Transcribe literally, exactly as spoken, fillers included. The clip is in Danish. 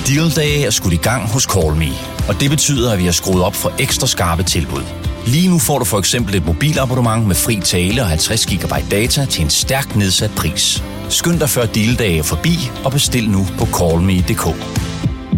Deal-dage er skudt i gang hos Call Me, og det betyder, at vi har skruet op for ekstra skarpe tilbud. Lige nu får du for eksempel et mobilabonnement med fri tale og halvtreds gigabyte data til en stærkt nedsat pris. Skynd dig før deal-dage er forbi og bestil nu på call me punktum d k.